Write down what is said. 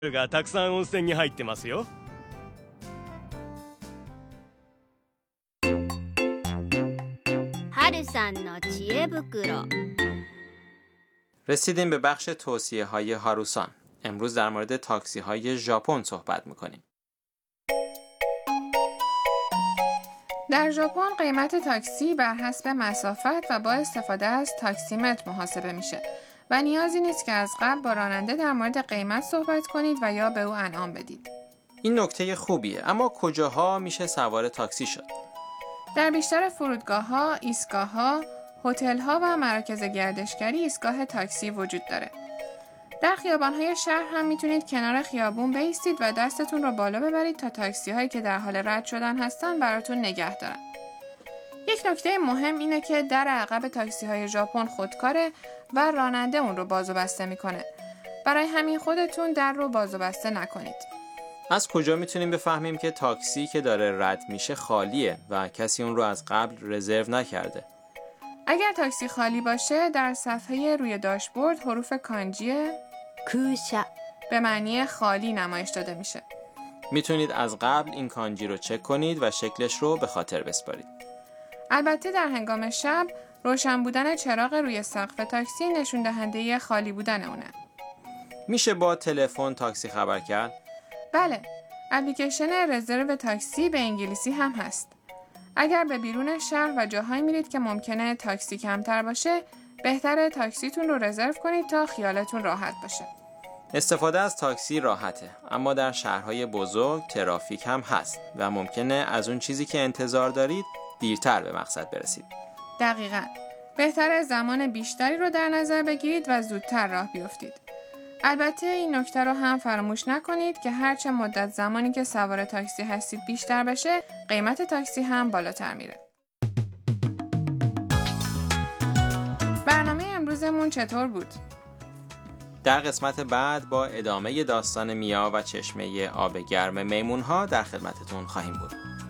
がたくさん温泉に入ってますよ。 はるさんの知恵袋. رسیدیم به بخش توصیه های هاروسان. امروز در مورد تاکسی های ژاپن صحبت میکنیم. در ژاپن قیمت تاکسی بر حسب مسافت و با استفاده از تاکسیمتر محاسبه میشه و نیازی نیست که از قبل با راننده در مورد قیمت صحبت کنید و یا به او انعام بدید. این نکته خوبیه، اما کجاها میشه سوار تاکسی شد؟ در بیشتر فرودگاه‌ها، ایستگاه‌ها، هتل‌ها و مراکز گردشگری ایستگاه تاکسی وجود داره. در خیابان‌های شهر هم میتونید کنار خیابون بایستید و دستتون رو بالا ببرید تا تاکسی‌هایی که در حال رد شدن هستن براتون نگه دارن. یک نکته مهم اینه که در عقب تاکسی‌های ژاپن خودکاره و راننده اون رو باز و بسته میکنه. برای همین خودتون در رو باز و بسته نکنید. از کجا میتونیم بفهمیم که تاکسی که داره رد میشه خالیه و کسی اون رو از قبل رزرو نکرده؟ اگر تاکسی خالی باشه در صفحه روی داشبورد حروف کانجی کوشا به معنی خالی نمایش داده میشه. میتونید از قبل این کانجی رو چک کنید و شکلش رو به خاطر بسپارید. البته در هنگام شب روشن بودن چراغ روی سقف تاکسی نشون دهنده خالی بودن اونه. میشه با تلفن تاکسی خبر کرد؟ بله، اپلیکیشن رزرو تاکسی به انگلیسی هم هست. اگر به بیرون شهر و جاهایی میرید که ممکنه تاکسی کمتر باشه، بهتره تاکسیتون رو رزرو کنید تا خیالتون راحت باشه. استفاده از تاکسی راحته، اما در شهرهای بزرگ ترافیک هم هست و ممکنه از اون چیزی که انتظار دارید دیرتر به مقصد برسید. دقیقاً. بهتره زمان بیشتری رو در نظر بگیرید و زودتر راه بیفتید. البته این نکته رو هم فراموش نکنید که هرچه مدت زمانی که سوار تاکسی هستید بیشتر بشه، قیمت تاکسی هم بالاتر میره. برنامه امروزمون چطور بود؟ در قسمت بعد با ادامه داستان میا و چشمه آب گرم میمون‌ها در خدمتتون خواهیم بود.